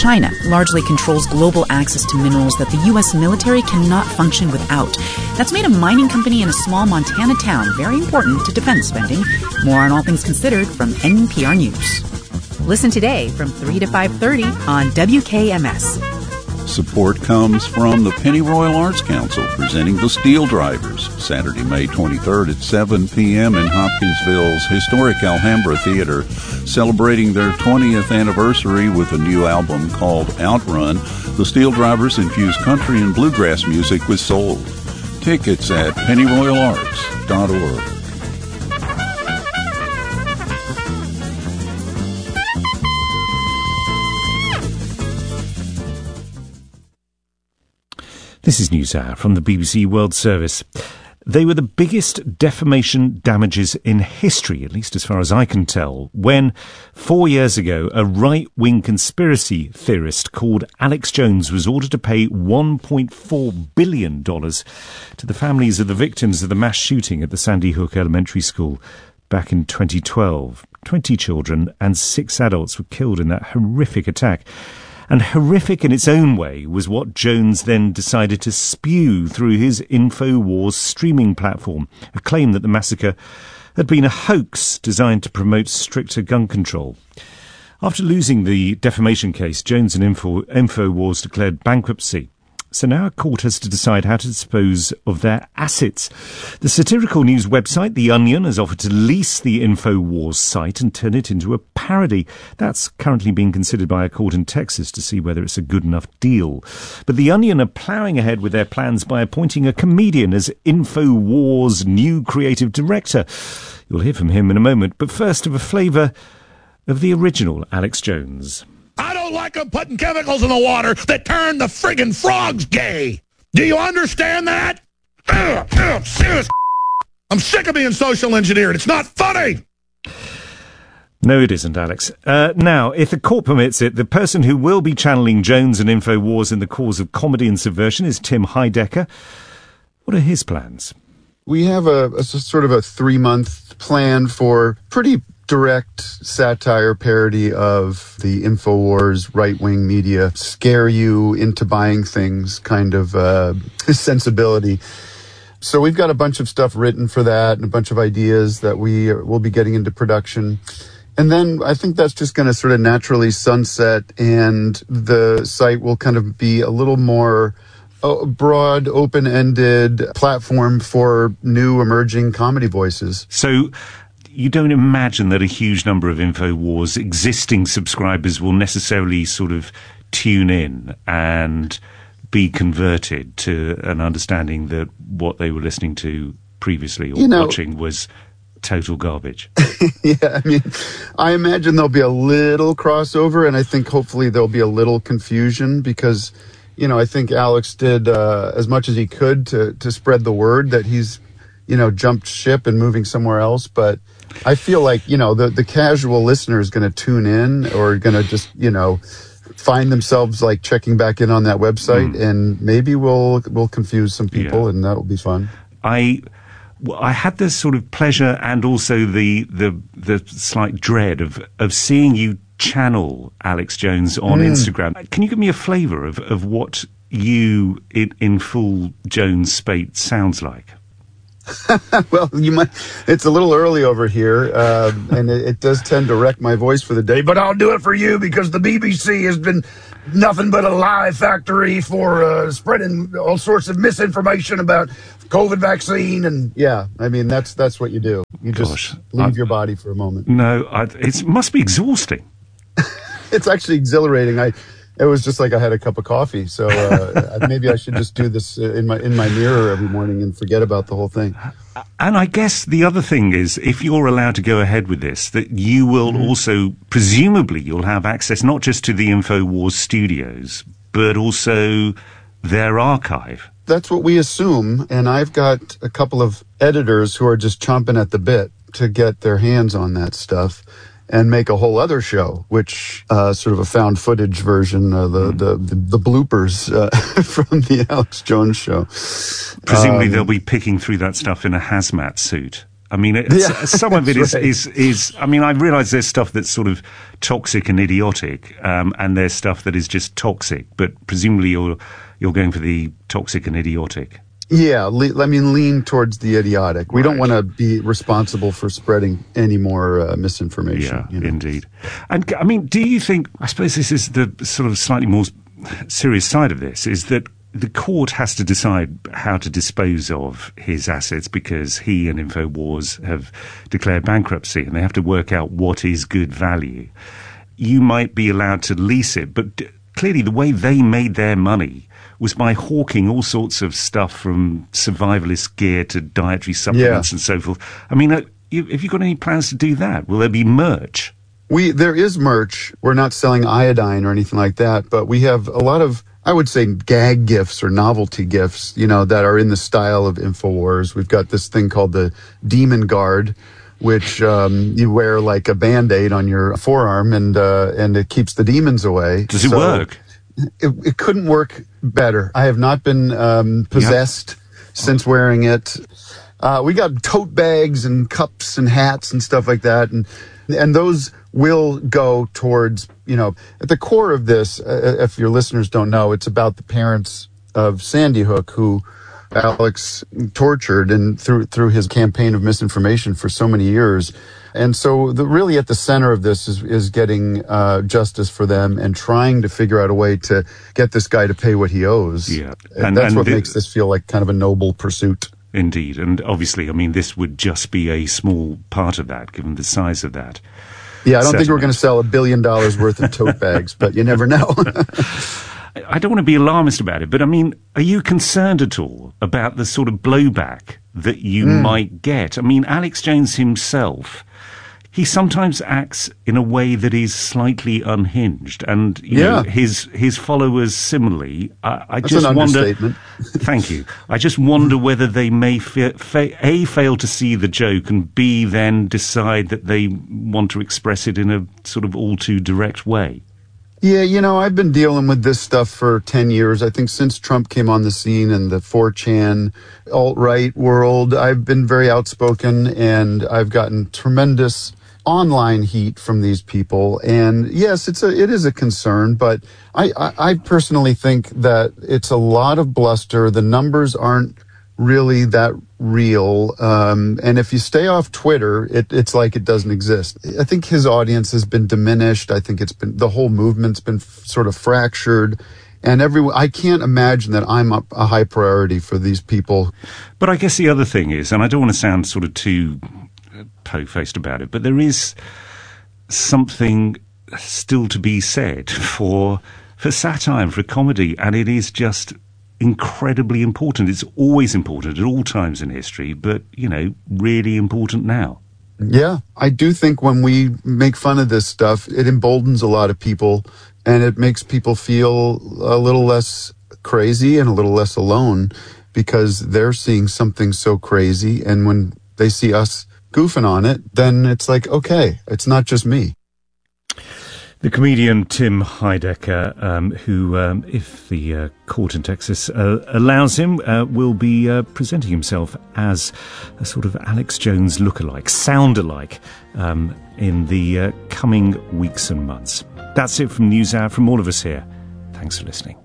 China largely controls global access to minerals that the U.S. military cannot function without. That's made a mining company in a small Montana town very important to defense spending. More on All Things Considered from NPR News. Listen today from 3 to 5:30 on WKMS. Support comes from the Pennyroyal Arts Council presenting The Steel Drivers, Saturday, May 23rd at 7 p.m. in Hopkinsville's historic Alhambra Theater, celebrating their 20th anniversary with a new album called Outrun. The Steel Drivers infuse country and bluegrass music with soul. Tickets at pennyroyalarts.org. This is NewsHour from the BBC World Service. They were the biggest defamation damages in history, at least as far as I can tell, when 4 years ago a right-wing conspiracy theorist called Alex Jones was ordered to pay $1.4 billion to the families of the victims of the mass shooting at the Sandy Hook Elementary School back in 2012. 20 children and 6 adults were killed in that horrific attack. And horrific in its own way was what Jones then decided to spew through his InfoWars streaming platform, a claim that the massacre had been a hoax designed to promote stricter gun control. After losing the defamation case, Jones and InfoWars declared bankruptcy. So now a court has to decide how to dispose of their assets. The satirical news website The Onion has offered to lease the InfoWars site and turn it into a parody. That's currently being considered by a court in Texas to see whether it's a good enough deal. But The Onion are ploughing ahead with their plans by appointing a comedian as InfoWars' new creative director. You'll hear from him in a moment, but first have a flavour of the original Alex Jones. I don't like them putting chemicals in the water that turn the friggin' frogs gay. Do you understand that? Serious. I'm sick of being social engineered. It's not funny. No, it isn't, Alex. Now, if the court permits it, the person who will be channeling Jones and InfoWars in the cause of comedy and subversion is Tim Heidecker. What are his plans? We have a sort of a 3-month plan for pretty direct satire parody of the InfoWars right-wing media, scare you into buying things kind of sensibility. So we've got a bunch of stuff written for that and a bunch of ideas that we will be getting into production. And then I think that's just going to sort of naturally sunset, and the site will kind of be a little more broad, open-ended platform for new emerging comedy voices. So you don't imagine that a huge number of InfoWars existing subscribers will necessarily sort of tune in and be converted to an understanding that what they were listening to previously or watching was total garbage. Yeah, I mean, I imagine there'll be a little crossover, and I think hopefully there'll be a little confusion because, I think Alex did as much as he could to spread the word that he's, jumped ship and moving somewhere else. But I feel like, the casual listener is going to tune in or going to just, find themselves like checking back in on that website, and maybe we'll confuse some people, and that'll be fun. I had this sort of pleasure and also the slight dread of seeing you channel Alex Jones on Instagram. Can you give me a flavour of what you in full Jones spate sounds like? Well, it's a little early over here, and it does tend to wreck my voice for the day, but I'll do it for you because the BBC has been nothing but a lie factory for spreading all sorts of misinformation about COVID vaccine. And yeah, I mean, that's what you do. You just leave your body for a moment. No, it must be exhausting. It's actually exhilarating. It was just like I had a cup of coffee. So maybe I should just do this in my mirror every morning and forget about the whole thing. And I guess the other thing is, if you're allowed to go ahead with this, that you will also, presumably, you'll have access not just to the InfoWars studios, but also their archive. That's what we assume. And I've got a couple of editors who are just chomping at the bit to get their hands on that stuff and make a whole other show, which sort of a found footage version of the bloopers from the Alex Jones show. Presumably they'll be picking through that stuff in a hazmat suit. I mean, some of it is. I mean, I realise there's stuff that's sort of toxic and idiotic, and there's stuff that is just toxic. But presumably, you're going for the toxic and idiotic. Yeah, lean towards the idiotic. We don't want to be responsible for spreading any more misinformation. Yeah, indeed. And I mean, do you think? I suppose this is the sort of slightly more serious side of this: is that the court has to decide how to dispose of his assets because he and InfoWars have declared bankruptcy, and they have to work out what is good value. You might be allowed to lease it, but clearly the way they made their money was by hawking all sorts of stuff from survivalist gear to dietary supplements and so forth. I mean, have you got any plans to do that? Will there be merch? There is merch. We're not selling iodine or anything like that, but we have a lot of, I would say, gag gifts or novelty gifts, that are in the style of InfoWars. We've got this thing called the Demon Guard, which you wear like a Band-Aid on your forearm, and it keeps the demons away. Does it work? It couldn't work better. I have not been possessed since wearing it. We got tote bags and cups and hats and stuff like that, and those will go towards, at the core of this, if your listeners don't know, it's about the parents of Sandy Hook, who Alex tortured and through his campaign of misinformation for so many years. And so really at the center of this is getting justice for them and trying to figure out a way to get this guy to pay what he owes. Yeah. And that's what makes this feel like kind of a noble pursuit. Indeed. And obviously, I mean, this would just be a small part of that, given the size of that. Yeah, I don't think we're going to sell $1 billion worth of tote bags, but you never know. I don't want to be alarmist about it, but I mean, are you concerned at all about the sort of blowback that you might get? I mean, Alex Jones himself, he sometimes acts in a way that is slightly unhinged, and you know, his followers similarly. I That's just an wonder. understatement. Thank you. I just wonder whether they may A, fail to see the joke, and B, then decide that they want to express it in a sort of all too direct way. Yeah, I've been dealing with this stuff for 10 years. I think since Trump came on the scene and the 4chan alt-right world, I've been very outspoken, and I've gotten tremendous online heat from these people. And yes, it is a concern, but I personally think that it's a lot of bluster. The numbers aren't really that real. And if you stay off Twitter, it's like it doesn't exist. I think his audience has been diminished. I think the whole movement's been sort of fractured. And I can't imagine that I'm a high priority for these people. But I guess the other thing is, and I don't want to sound sort of too po-faced about it, but there is something still to be said for satire and for comedy, and it is just incredibly important. It's always important at all times in history, but, really important now. Yeah, I do think when we make fun of this stuff, it emboldens a lot of people, and it makes people feel a little less crazy and a little less alone, because they're seeing something so crazy, and when they see us goofing on it, then it's like, okay, it's not just me. The comedian Tim Heidecker, who, if the court in Texas allows him, will be presenting himself as a sort of Alex Jones lookalike, sound-alike, in the coming weeks and months. That's it from NewsHour, from all of us here. Thanks for listening.